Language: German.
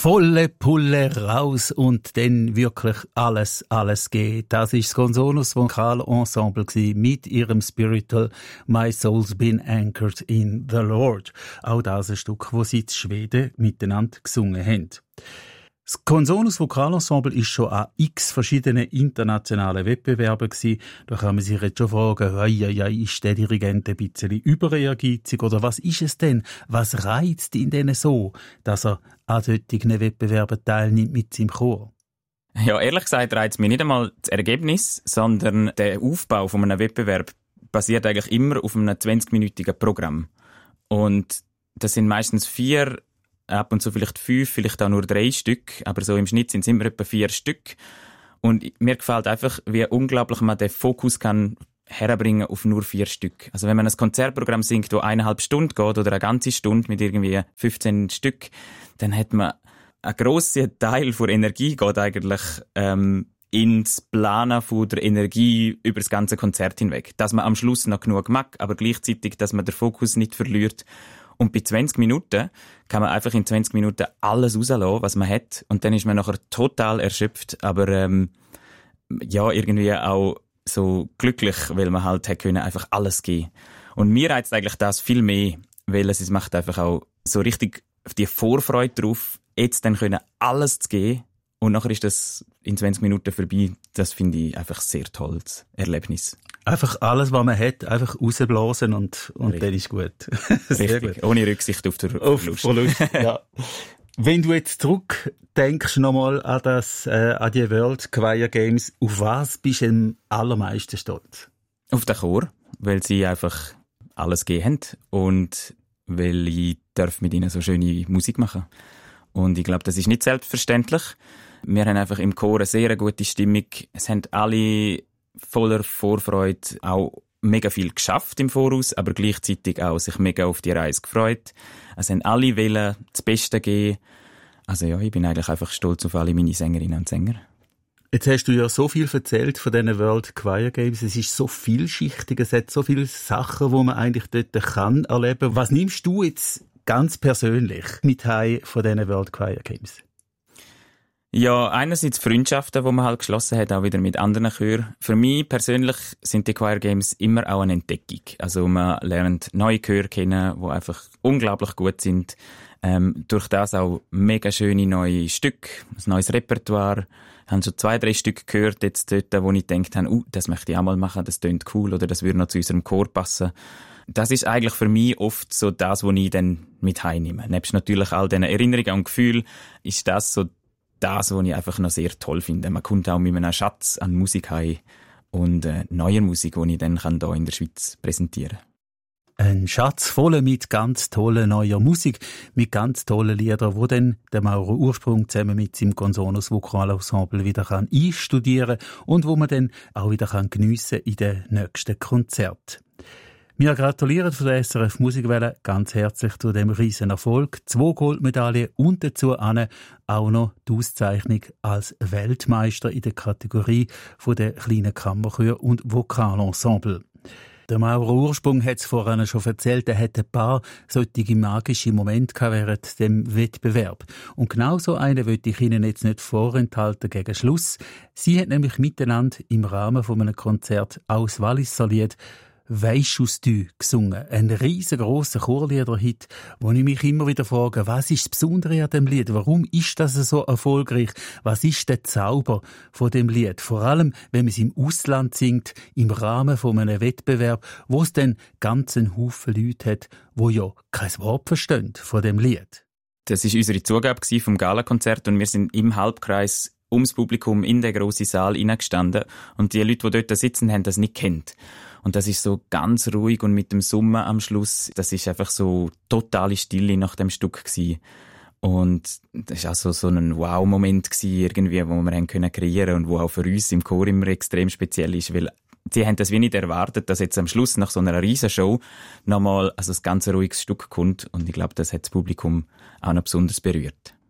Volle Pulle raus und dann wirklich alles geben. Das ist das Consonus Vokalensemble mit ihrem Spiritual «My Soul's Been Anchored in the Lord». Auch das ein Stück, das sie in Schweden miteinander gesungen haben. Das Consonus Vokalensemble ist schon an x verschiedenen internationalen Wettbewerben gewesen. Da kann man sich jetzt schon fragen, ist der Dirigent ein bisschen überehrgeizig oder was ist es denn? Was reizt ihn denn so, dass er an solchen Wettbewerben teilnimmt mit seinem Chor? Ja, ehrlich gesagt reizt mich nicht einmal das Ergebnis, sondern der Aufbau von einem Wettbewerb basiert eigentlich immer auf einem 20-minütigen Programm. Und das sind meistens 4, ab und zu vielleicht 5, vielleicht auch nur 3 Stück, aber so im Schnitt sind es immer etwa 4 Stück. Und mir gefällt einfach, wie unglaublich man den Fokus kann herbringen auf nur 4 Stück. Also wenn man ein Konzertprogramm singt, das 1,5 Stunden geht oder eine ganze Stunde mit irgendwie 15 Stück, dann hat man einen grossen Teil der Energie geht eigentlich ins Planen von der Energie über das ganze Konzert hinweg. Dass man am Schluss noch genug mag, aber gleichzeitig, dass man den Fokus nicht verliert. Und bei 20 Minuten kann man einfach in 20 Minuten alles rauslassen, was man hat. Und dann ist man nachher total erschöpft, aber irgendwie auch so glücklich, weil man halt einfach alles geben. Und mir reizt eigentlich das viel mehr, weil es macht einfach auch so richtig die Vorfreude drauf, jetzt dann alles zu geben. Und nachher ist das in 20 Minuten vorbei. Das finde ich einfach sehr tolles Erlebnis. Einfach alles, was man hat, einfach rausblasen und dann ist gut. Sehr richtig, gut. Ohne Rücksicht auf den Verlust. Ja. Wenn du jetzt zurückdenkst nochmal an die World Choir Games, auf was bist du am allermeisten stolz? Auf den Chor, weil sie einfach alles gegeben haben und weil ich mit ihnen so schöne Musik machen. Und ich glaube, das ist nicht selbstverständlich. Wir haben einfach im Chor eine sehr gute Stimmung. Es haben alle voller Vorfreude auch mega viel geschafft im Voraus, aber gleichzeitig auch sich mega auf die Reise gefreut. Es haben alle wollen das Beste geben. Also ja, ich bin eigentlich einfach stolz auf alle meine Sängerinnen und Sänger. Jetzt hast du ja so viel erzählt von diesen World Choir Games. Es ist so vielschichtig, es hat so viele Sachen, die man eigentlich dort kann erleben. Was nimmst du jetzt ganz persönlich mit heim von diesen World Choir Games? Ja, einerseits Freundschaften, die man halt geschlossen hat, auch wieder mit anderen Chören. Für mich persönlich sind die Choir Games immer auch eine Entdeckung. Also man lernt neue Chöre kennen, die einfach unglaublich gut sind. Durch das auch mega schöne neue Stücke, ein neues Repertoire. Ich habe schon 2, 3 Stücke gehört jetzt dort, wo ich gedacht habe, das möchte ich auch mal machen, das klingt cool oder das würde noch zu unserem Chor passen. Das ist eigentlich für mich oft so das, was ich dann mit heimnehme. Nebst natürlich all diesen Erinnerungen und Gefühlen ist das so das, was ich einfach noch sehr toll finde. Man kommt auch mit einem Schatz an Musik heim und neuer Musik, die ich dann hier in der Schweiz präsentieren kann. Ein Schatz voll mit ganz toller neuer Musik, mit ganz tollen Liedern, wo dann der Mauro Ursprung zusammen mit seinem Consonus Vokalensemble wieder einstudieren kann und wo man dann auch wieder geniessen kann in den nächsten Konzert. Wir gratulieren von der SRF Musikwelle ganz herzlich zu dem riesen Erfolg. 2 Goldmedaillen und dazu auch noch die Auszeichnung als Weltmeister in der Kategorie von der kleinen Kammerchör und Vokalensemble. Der Mauro Ursprung hat es vorhin schon erzählt, er hat ein paar solche magische Momente während dem Wettbewerb. Und genau so einen möchte ich Ihnen jetzt nicht vorenthalten gegen Schluss. Sie hat nämlich miteinander im Rahmen von einem Konzert aus Walliser Lied «Weisst du» gesungen. Ein riesengroßer Chorliederhit, wo ich mich immer wieder frage, was ist das Besondere an dem Lied? Warum ist das so erfolgreich? Was ist der Zauber von dem Lied? Vor allem, wenn man es im Ausland singt, im Rahmen von einem Wettbewerb, wo es dann ganz einen Haufen Leute hat, die ja kein Wort verstehen von dem Lied. Das war unsere Zugabe vom Galakonzert und wir sind im Halbkreis ums Publikum in den grossen Saal hineingestanden und die Leute, die dort sitzen, haben das nicht gekannt. Und das ist so ganz ruhig und mit dem Summen am Schluss, das ist einfach so totale Stille nach dem Stück gewesen. Und das war auch so ein Wow-Moment gewesen, irgendwie, wo wir haben kreieren und wo auch für uns im Chor immer extrem speziell ist, weil sie haben das wie nicht erwartet, dass jetzt am Schluss nach so einer Riesenshow nochmal ein ganz ruhiges Stück kommt und ich glaube, das hat das Publikum auch noch besonders berührt.